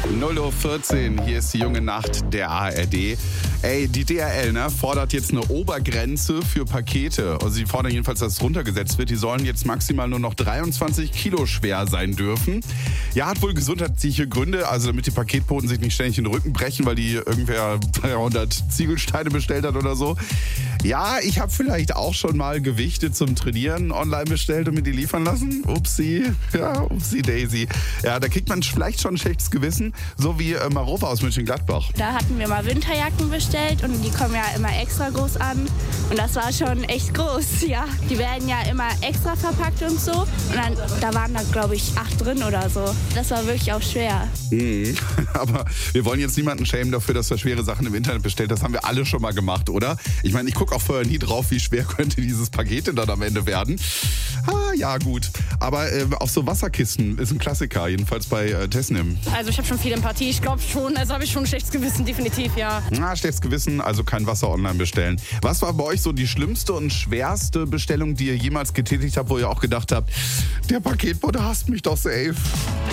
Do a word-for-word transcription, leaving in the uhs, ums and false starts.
null Uhr vierzehn, hier ist die junge Nacht der A R D. Ey, die D H L ne, fordert jetzt eine Obergrenze für Pakete. Also sie fordern jedenfalls, dass es runtergesetzt wird. Die sollen jetzt maximal nur noch dreiundzwanzig Kilo schwer sein dürfen. Ja, hat wohl gesundheitliche Gründe, also damit die Paketboten sich nicht ständig in den Rücken brechen, weil die irgendwer dreihundert Ziegelsteine bestellt hat oder so. Ja, ich habe vielleicht auch schon mal Gewichte zum Trainieren online bestellt und mir die liefern lassen. Upsi, ja, upsi Daisy. Ja, da kriegt man vielleicht schon ein schlechtes Gewissen, so wie äh, Marova aus Mönchengladbach. Da hatten wir mal Winterjacken bestellt und die kommen ja immer extra groß an und das war schon echt groß, ja. Die werden ja immer extra verpackt und so und dann, da waren da, glaube ich, acht drin oder so. Das war wirklich auch schwer. Mhm. Aber wir wollen jetzt niemanden schämen dafür, dass er schwere Sachen im Internet bestellt. Das haben wir alle schon mal gemacht, oder? Ich meine, ich gucke auch vorher nie drauf, wie schwer könnte dieses Paket denn dann am Ende werden. Ah, ja, gut. Aber äh, auch so Wasserkisten ist ein Klassiker, jedenfalls bei äh, Tesnim. Also ich habe schon viel Empathie, ich glaube schon, also habe ich schon ein schlechtes Gewissen, definitiv, ja. Na, schlechtes Gewissen, also kein Wasser online bestellen. Was war bei euch so die schlimmste und schwerste Bestellung, die ihr jemals getätigt habt, wo ihr auch gedacht habt, der Paketbote hasst mich doch safe?